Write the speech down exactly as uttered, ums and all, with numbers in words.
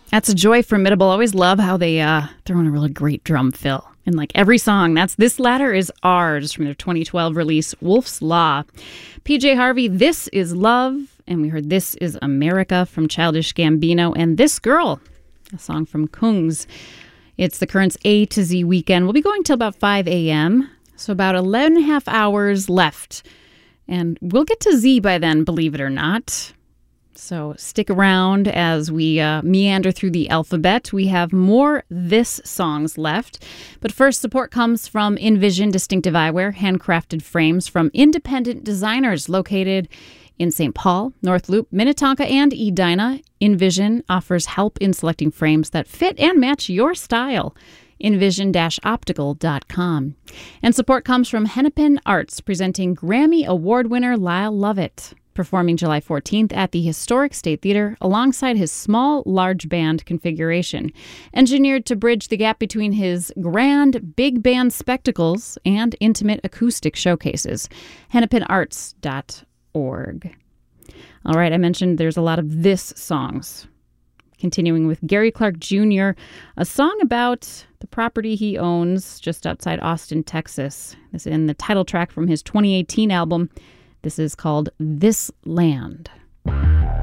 That's a joy. Formidable. Always love how they uh, throw in a really great drum fill in like every song. That's This Ladder Is Ours from their twenty twelve release, Wolf's Law. P J Harvey, This Is Love. And we heard This Is America from Childish Gambino. And This Girl, a song from Kungs. It's the Currents A to Z weekend. We'll be going till about five a.m., so about eleven and a half hours left. And we'll get to Z by then, believe it or not. So stick around as we uh, meander through the alphabet. We have more This songs left. But first, support comes from Envision Distinctive Eyewear, handcrafted frames from independent designers located in Saint Paul, North Loop, Minnetonka, and Edina. Envision offers help in selecting frames that fit and match your style. envision dash optical dot com. And support comes from Hennepin Arts, presenting Grammy Award winner Lyle Lovett, performing July fourteenth at the Historic State Theater alongside his small, large band configuration, engineered to bridge the gap between his grand big band spectacles and intimate acoustic showcases. hennepin arts dot org. All right, I mentioned there's a lot of This songs. Continuing with Gary Clark Junior, a song about the property he owns just outside Austin, Texas. This is in the title track from his twenty eighteen album. This is called This Land.